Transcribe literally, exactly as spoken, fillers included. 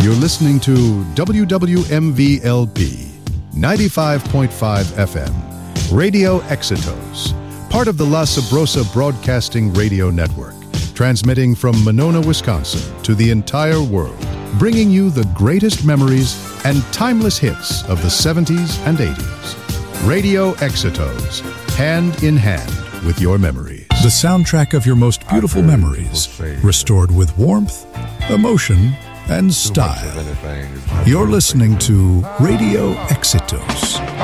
You're listening to W W M V L P, ninety-five point five F M, Radio Exitos, part of the La Sabrosa Broadcasting Radio Network, transmitting from Monona, Wisconsin, to the entire world, bringing you the greatest memories and timeless hits of the seventies and eighties. Radio Exitos, hand in hand with your memories. The soundtrack of your most beautiful memories, restored with warmth, emotion, and style. You're listening to Radio Exitos.